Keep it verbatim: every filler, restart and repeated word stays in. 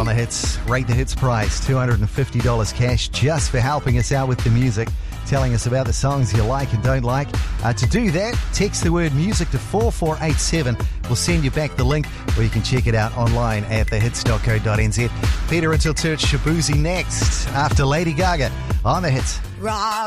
on the Hits Rate the Hits prize, two hundred fifty dollars cash just for helping us out with the music, telling us about the songs you like and don't like. Uh, to do that, text the word music to four four eight seven. We'll send you back the link, or you can check it out online at the hits dot co dot n z. Peter Until Church Shabuzi next after Lady Gaga on the Hits.